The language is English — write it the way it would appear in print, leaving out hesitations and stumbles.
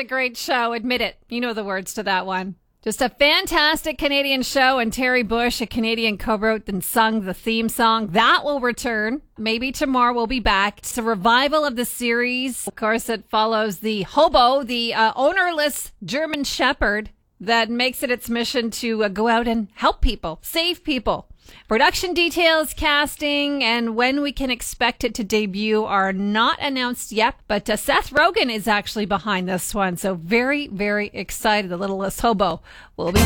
a great show. Admit it. You know the words to that one. Just a fantastic Canadian show, and Terry Bush, a Canadian, co-wrote and sung the theme song. That will return. Maybe tomorrow we'll be back. It's a revival of the series. Of course, it follows the hobo, the ownerless German shepherd that makes it its mission to go out and help people, save people. Production details, casting, and when we can expect it to debut are not announced yet, but Seth Rogen is actually behind this one, so very, very excited. The Littlest Hobo will be